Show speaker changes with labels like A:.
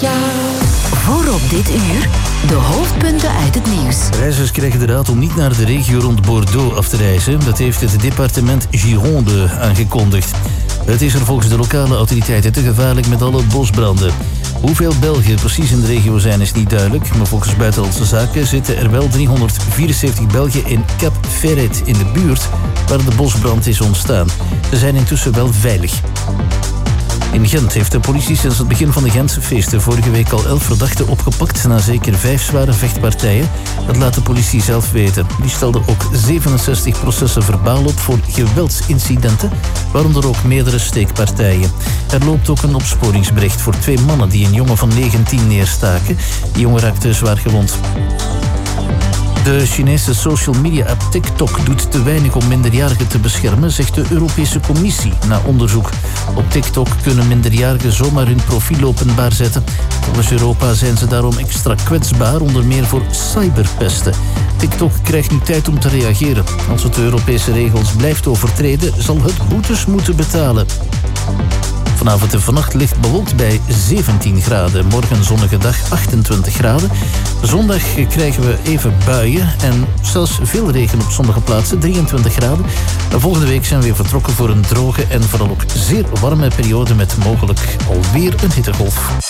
A: Voor op dit uur de hoofdpunten uit het nieuws.
B: Reizigers krijgen de raad om niet naar de regio rond Bordeaux af te reizen. Dat heeft het departement Gironde aangekondigd. Het is er volgens de lokale autoriteiten te gevaarlijk met alle bosbranden. Hoeveel Belgen precies in de regio zijn is niet duidelijk, maar volgens Buitenlandse Zaken zitten er wel 374 Belgen in Cap Ferret in de buurt waar de bosbrand is ontstaan. Ze zijn intussen wel veilig. In Gent heeft de politie sinds het begin van de Gentse feesten vorige week al 11 verdachten opgepakt na zeker 5 zware vechtpartijen. Dat laat de politie zelf weten. Die stelde ook 67 processen verbaal op voor geweldsincidenten, waaronder ook meerdere steekpartijen. Er loopt ook een opsporingsbericht voor 2 mannen die een jongen van 19 neerstaken. Die jongen raakte zwaar gewond. De Chinese social media app TikTok doet te weinig om minderjarigen te beschermen, zegt de Europese Commissie na onderzoek. Op TikTok kunnen minderjarigen zomaar hun profiel openbaar zetten. Volgens Europa zijn ze daarom extra kwetsbaar, onder meer voor cyberpesten. TikTok krijgt nu tijd om te reageren. Als het de Europese regels blijft overtreden, zal het boetes moeten betalen. Vanavond en vannacht licht bewolkt bij 17 graden. Morgen zonnige dag 28 graden. Zondag krijgen we even buien en zelfs veel regen op sommige plaatsen, 23 graden. Volgende week zijn we weer vertrokken voor een droge en vooral ook zeer warme periode met mogelijk alweer een hittegolf.